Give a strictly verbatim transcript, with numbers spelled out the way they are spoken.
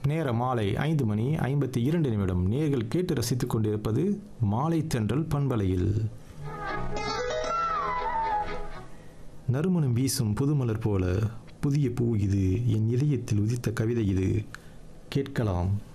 நேர மாலை ஐந்து மணி ஐம்பத்தி இரண்டு நிமிடம். நேர்கள் கேட்டு ரசித்துக் கொண்டிருப்பது மாலை தென்றல் பண்பலையில். நறுமணம் வீசும் புதுமலர் போல புதிய பூ இது, என் இதயத்தில் உதித்த கவிதை இது. கேட்கலாம்.